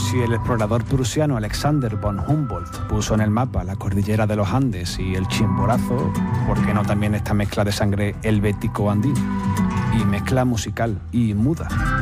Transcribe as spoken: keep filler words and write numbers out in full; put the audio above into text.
Si el explorador prusiano Alexander von Humboldt puso en el mapa la cordillera de los Andes y el Chimborazo, ¿por qué no también esta mezcla de sangre helvético-andina? Y mezcla musical y muda.